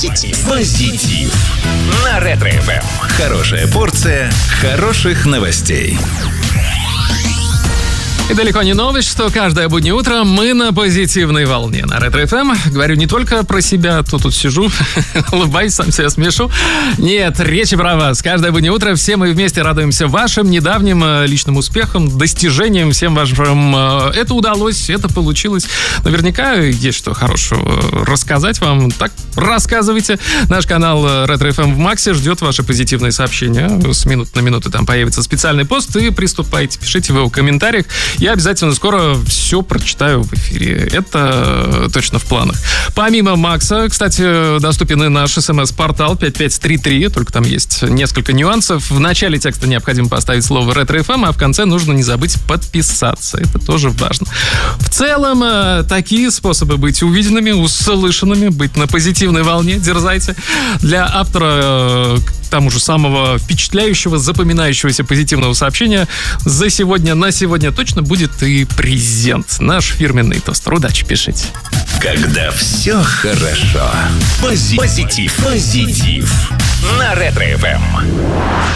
Позитив на Ретро-ФМ. Хорошая порция хороших новостей. И далеко не новость, что каждое буднее утро мы на позитивной волне. На Ретро-ФМ говорю не только про себя, то тут сижу, улыбаюсь, сам себя смешу. Нет, речь про вас. Каждое буднее утро все мы вместе радуемся вашим недавним личным успехам, достижениям, всем вашим. Это удалось, это получилось. Наверняка есть что хорошего рассказать вам. Так, рассказывайте. Наш канал Ретро-ФМ в Максе ждет ваши позитивные сообщения. С минуты на минуту там появится специальный пост, и приступайте, пишите в его комментариях. Я обязательно скоро все прочитаю в эфире. Это точно в планах. Помимо Макса, кстати, доступен и наш СМС-портал 5533. Только там есть несколько нюансов. В начале текста необходимо поставить слово Ретро-ФМ, а в конце нужно не забыть подписаться. Это тоже важно. В целом, такие способы быть увиденными, услышанными, быть на позитивной волне. Дерзайте. Для автора тому же самого впечатляющего, запоминающегося позитивного сообщения за сегодня, на сегодня точно будет и презент. Наш фирменный тост. Удачи, пишите. Когда все хорошо. Позитив на Ретро-ФМ.